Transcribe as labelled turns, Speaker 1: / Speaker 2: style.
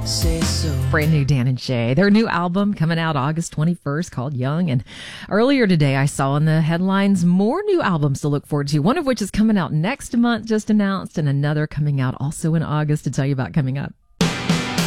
Speaker 1: say so.
Speaker 2: Brand new Dan and Shay. Their new album coming out August 21st called Young. And earlier today, I saw in the headlines more new albums to look forward to, one of which is coming out next month, just announced, and another coming out also in August to tell you about coming up.